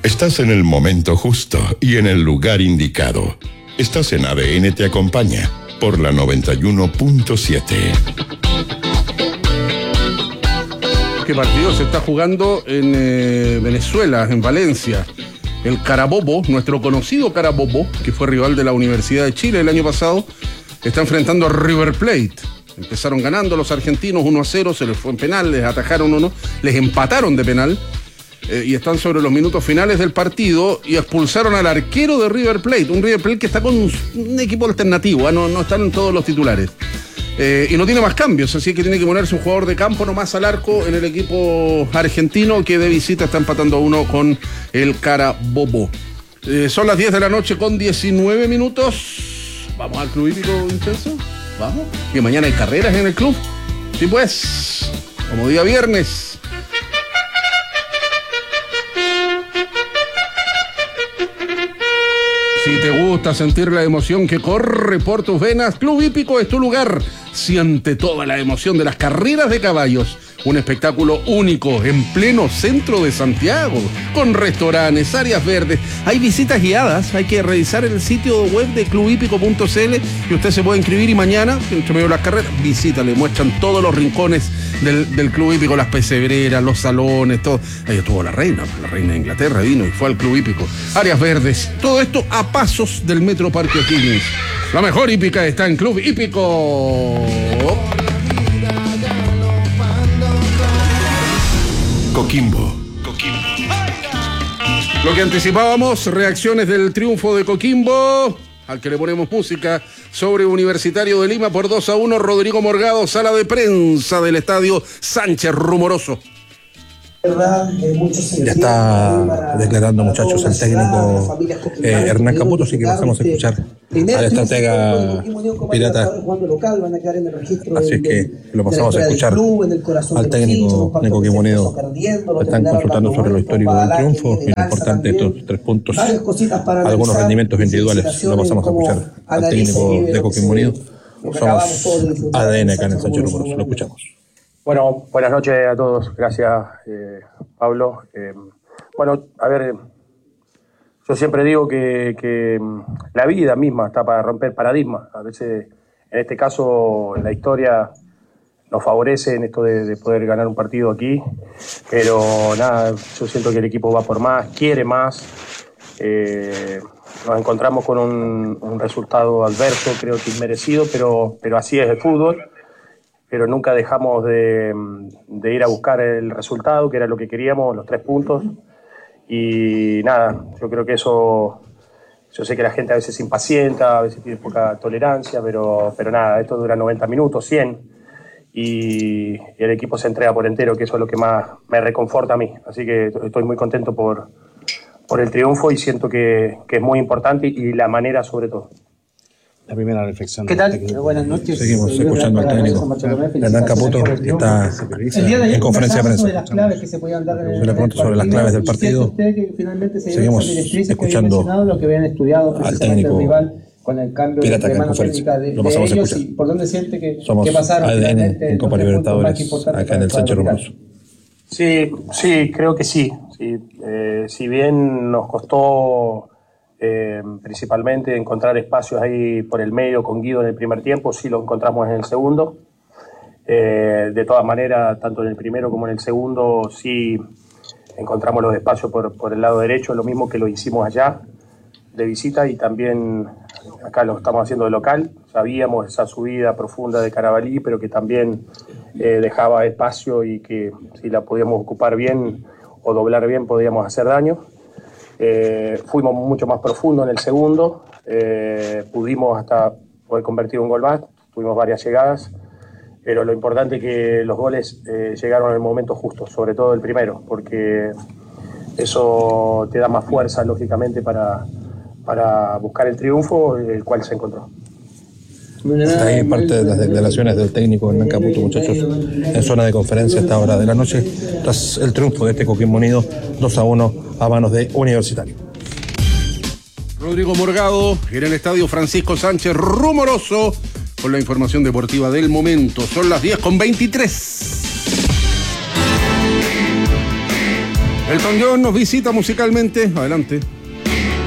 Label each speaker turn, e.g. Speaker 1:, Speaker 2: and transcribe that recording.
Speaker 1: Estás en el momento justo y en el lugar indicado. Estás en ADN Te Acompaña por la 91.7.
Speaker 2: ¿Qué partido se está jugando en Venezuela, en Valencia? El Carabobo, nuestro conocido Carabobo, que fue rival de la Universidad de Chile el año pasado, está enfrentando a River Plate. Empezaron ganando los argentinos 1-0, se les fue en penal, les atajaron uno, les empataron de penal y están sobre los minutos finales del partido y expulsaron al arquero de River Plate, un River Plate que está con un equipo alternativo, no están en todos los titulares. Y no tiene más cambios, así que tiene que ponerse un jugador de campo nomás al arco en el equipo argentino que de visita está empatando a 1 con el Carabobo. Son las 10 de la noche con 19 minutos. Vamos al Club Hípico, Vincenzo. Vamos. Que mañana hay carreras en el club. Sí, pues, como día viernes. Si te gusta sentir la emoción que corre por tus venas, Club Hípico es tu lugar. Siente toda la emoción de las carreras de caballos. Un espectáculo único en pleno centro de Santiago, con restaurantes, áreas verdes. Hay visitas guiadas, hay que revisar el sitio web de clubhípico.cl y usted se puede inscribir y mañana, entre medio de las carreras, visita, le muestran todos los rincones del Club Hípico, las pesebreras, los salones, todo. Ahí estuvo la reina de Inglaterra vino y fue al Club Hípico. Áreas verdes, todo esto a pasos del Metro Parque O'Higgins. La mejor hípica está en Club Hípico.
Speaker 1: Coquimbo.
Speaker 2: Lo que anticipábamos, reacciones del triunfo de Coquimbo, al que le ponemos música, sobre Universitario de Lima por 2-1, Rodrigo Morgado, sala de prensa del estadio Sánchez Rumoroso.
Speaker 3: Ya está declarando, muchachos, el técnico Hernán Caputo, así que pasamos a escuchar al estratega pirata. Así que lo pasamos a escuchar al técnico de Coquimbo Unido. Están consultando sobre lo histórico del triunfo y lo importante de estos 3 puntos. Algunos rendimientos individuales lo pasamos a escuchar al técnico de Coquimbo Unido. Somos ADN acá en el Sánchez Rumoroso. Lo escuchamos.
Speaker 4: Bueno, buenas noches a todos. Gracias, Pablo. Bueno, a ver, yo siempre digo que la vida misma está para romper paradigmas. A veces, en este caso, en la historia nos favorece en esto de poder ganar un partido aquí. Pero nada, yo siento que el equipo va por más, quiere más. Nos encontramos con un resultado adverso, creo que inmerecido, pero así es el fútbol. Pero nunca dejamos de ir a buscar el resultado, que era lo que queríamos, los 3 puntos. Y nada, yo creo que eso, yo sé que la gente a veces se impacienta, a veces tiene poca tolerancia, pero nada, esto dura 90 minutos, 100, y el equipo se entrega por entero, que eso es lo que más me reconforta a mí. Así que estoy muy contento por el triunfo y siento que es muy importante y la manera sobre todo.
Speaker 3: La primera reflexión.
Speaker 5: ¿Qué tal? Buenas noches.
Speaker 3: Seguimos escuchando al técnico Hernán Caputo, que está en conferencia de prensa. Se le pregunta sobre las claves del partido. Seguimos escuchando al técnico pirata acá en conferencia. Lo pasamos a escuchar.
Speaker 5: ¿Por dónde siente que
Speaker 3: pasaron ADN en Copa Libertadores acá en el Sánchez Rumoroso?
Speaker 4: Sí, creo que sí. Si bien nos costó principalmente encontrar espacios ahí por el medio con Guido en el primer tiempo, sí lo encontramos en el segundo. De todas maneras, tanto en el primero como en el segundo, sí encontramos los espacios por el lado derecho, lo mismo que lo hicimos allá de visita y también acá lo estamos haciendo de local. Sabíamos esa subida profunda de Carabalí, pero que también dejaba espacio y que si la podíamos ocupar bien o doblar bien podíamos hacer daño. Fuimos mucho más profundo en el segundo, pudimos hasta poder convertir un gol más, tuvimos varias llegadas, pero lo importante es que los goles llegaron en el momento justo, sobre todo el primero, porque eso te da más fuerza, lógicamente, para buscar el triunfo, el cual se encontró.
Speaker 3: Está ahí parte de las declaraciones del técnico Hernán Caputo, muchachos, en zona de conferencia a esta hora de la noche, tras el triunfo de este Coquimbo Unido 2-1 a manos de Universitario.
Speaker 2: Rodrigo Morgado en el estadio Francisco Sánchez Rumoroso con la información deportiva del momento. Son las 10:23. Elton John nos visita musicalmente. Adelante.